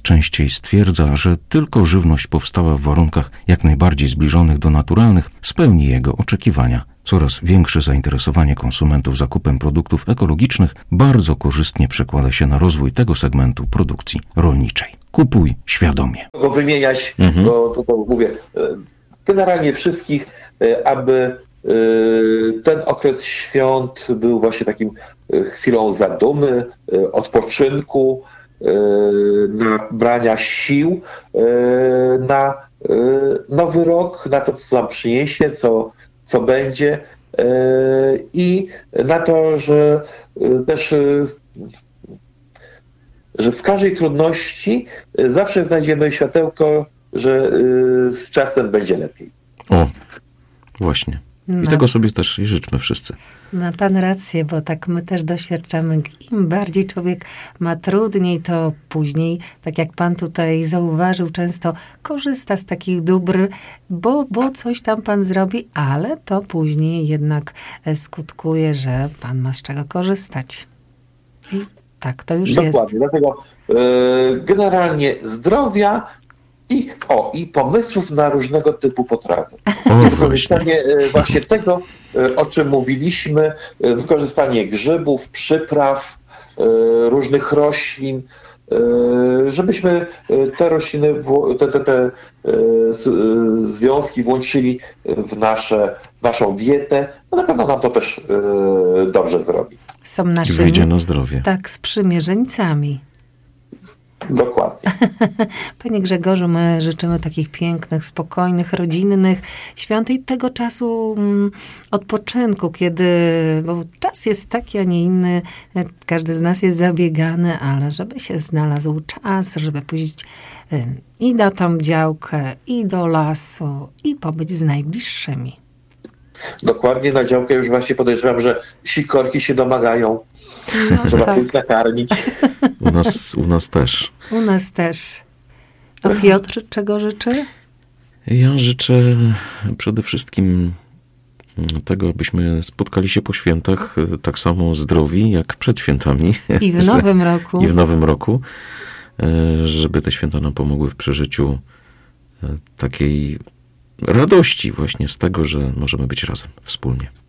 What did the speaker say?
częściej stwierdza, że tylko żywność powstała w warunkach jak najbardziej zbliżonych do naturalnych spełni jego oczekiwania. Coraz większe zainteresowanie konsumentów zakupem produktów ekologicznych bardzo korzystnie przekłada się na rozwój tego segmentu produkcji rolniczej. Kupuj świadomie. Go wymieniać, bo to mówię, generalnie wszystkich, aby ten okres świąt był właśnie takim chwilą zadumy, odpoczynku, nabrania sił na nowy rok, na to, co nam przyniesie, co będzie i na to, że też że w każdej trudności zawsze znajdziemy światełko, że z czasem będzie lepiej. O, właśnie. I tego sobie też i życzmy wszyscy. Ma pan rację, bo tak my też doświadczamy. Im bardziej człowiek ma trudniej, to później, tak jak pan tutaj zauważył, często korzysta z takich dóbr, bo coś tam pan zrobi, ale to później jednak skutkuje, że pan ma z czego korzystać. I tak to już jest. Dokładnie, dlatego generalnie zdrowia i pomysłów na różnego typu potrawy. I wykorzystanie właśnie tego, o czym mówiliśmy, wykorzystanie grzybów, przypraw, różnych roślin, żebyśmy te rośliny, te związki włączyli w naszą dietę. No na pewno nam to też dobrze zrobi. Są naszymi, wyjdzie na zdrowie. Tak, sprzymierzeńcami. Dokładnie. Panie Grzegorzu, my życzymy takich pięknych, spokojnych, rodzinnych świąt i tego czasu odpoczynku, bo czas jest taki, a nie inny. Każdy z nas jest zabiegany, ale żeby się znalazł czas, żeby pójść i na tą działkę, i do lasu, i pobyć z najbliższymi. Dokładnie, na działkę już właśnie podejrzewam, że sikorki się domagają. No, trzeba tak. pójść nakarmić. U nas też. U nas też. A Piotr czego życzy? Ja życzę przede wszystkim tego, abyśmy spotkali się po świętach tak samo zdrowi, jak przed świętami. I w nowym roku. I w nowym roku. Żeby te święta nam pomogły w przeżyciu takiej radości właśnie z tego, że możemy być razem wspólnie.